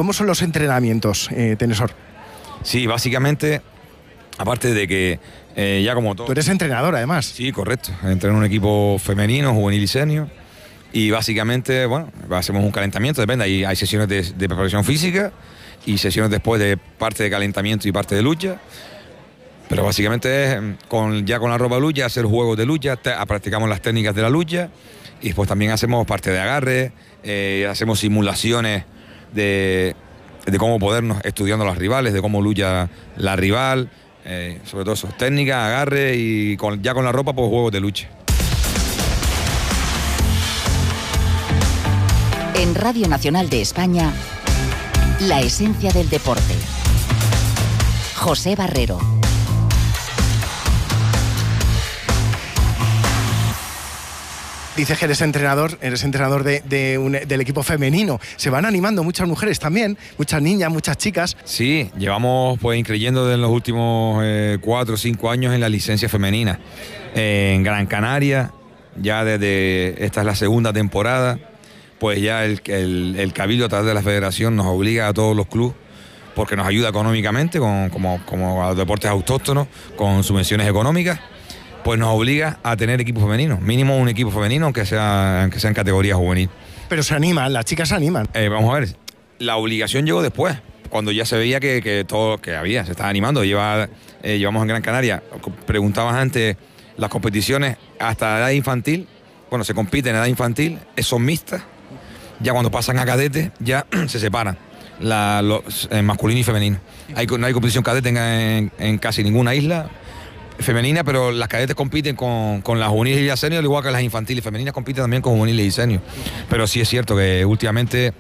¿Cómo son los entrenamientos, Tenesor? Sí, básicamente, aparte de que ya como todo... Tú eres entrenador, además. Sí, correcto. Entreno en un equipo femenino, juvenil y senior. Y básicamente, bueno, hacemos un calentamiento, depende. Hay sesiones de preparación física y sesiones después de parte de calentamiento y parte de lucha. Pero básicamente es ya con la ropa de lucha, hacer juegos de lucha, practicamos las técnicas de la lucha y después también hacemos parte de agarre, hacemos simulaciones de cómo podernos estudiando a los rivales, de cómo lucha la rival, sobre todo eso, técnicas, agarre y ya con la ropa, pues juegos de lucha. En Radio Nacional de España, la esencia del deporte. José Barrero. Dices que eres entrenador del equipo femenino. Se van animando muchas mujeres también, muchas niñas, muchas chicas. Sí, llevamos pues increyendo en los últimos 4 o 5 años en la licencia femenina. En Gran Canaria, ya desde esta es la segunda temporada, pues ya el Cabildo a través de la Federación nos obliga a todos los clubes, porque nos ayuda económicamente, como a los deportes autóctonos, con subvenciones económicas, pues nos obliga a tener equipos femeninos, mínimo un equipo femenino, aunque sea en categoría juvenil. Pero se animan, las chicas se animan. Vamos a ver, la obligación llegó después, cuando ya se veía que todo que había, se estaba animando. Llevamos en Gran Canaria, preguntabas antes, las competiciones hasta edad infantil, bueno, se compite en edad infantil, son mixtas, ya cuando pasan a cadete ya se separan, masculino y femenino. No hay competición cadete en casi ninguna isla femenina, pero las cadetes compiten con las juveniles y las senior, al igual que las infantiles femeninas compiten también con juveniles y senior. Pero sí es cierto que últimamente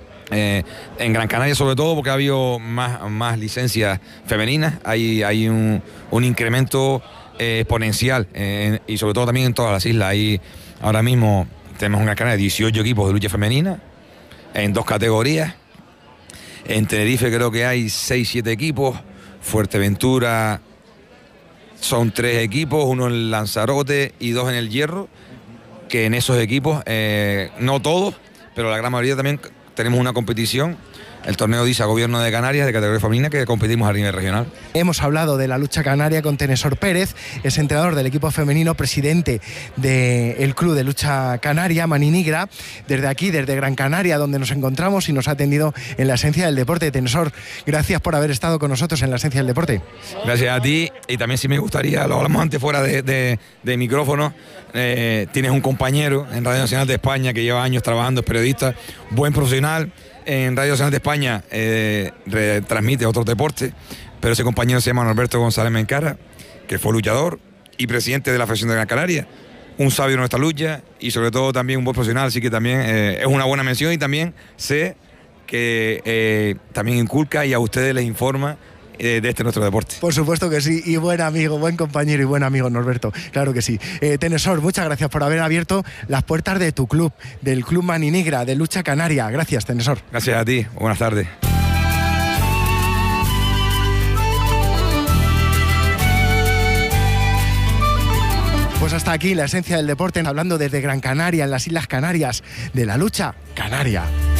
en Gran Canaria, sobre todo porque ha habido más licencias femeninas, hay un incremento exponencial y sobre todo también en todas las islas. Ahora mismo tenemos en Gran Canaria 18 equipos de lucha femenina en 2 categorías. En Tenerife creo que hay 6-7 equipos. Fuerteventura son 3 equipos, 1 en Lanzarote y 2 en el Hierro, que en esos equipos, no todos, pero la gran mayoría también tenemos una competición, el torneo DISA Gobierno de Canarias de categoría femenina, que competimos a nivel regional. Hemos hablado de la lucha canaria con Tenesor Pérez, es entrenador del equipo femenino, presidente del Club de Lucha Canaria, Maninigra, desde aquí, desde Gran Canaria, donde nos encontramos y nos ha atendido en la esencia del deporte. Tenesor, gracias por haber estado con nosotros en la esencia del deporte. Gracias a ti, y también si me gustaría, lo hablamos antes fuera de micrófono, tienes un compañero en Radio Nacional de España que lleva años trabajando, es periodista, buen profesional. En Radio Nacional de España retransmite otros deportes, pero ese compañero se llama Norberto González Mencara, que fue luchador y presidente de la Federación de Gran Canaria, un sabio de nuestra lucha y sobre todo también un buen profesional, así que también es una buena mención, y también sé que también inculca y a ustedes les informa de este nuestro deporte. Por supuesto que sí, y buen amigo, buen compañero y buen amigo Norberto, claro que sí. Tenesor, muchas gracias por haber abierto las puertas de tu club, del Club Maninigra, de Lucha Canaria. Gracias, Tenesor. Gracias a ti, buenas tardes. Pues hasta aquí la esencia del deporte, hablando desde Gran Canaria, en las Islas Canarias, de la lucha canaria.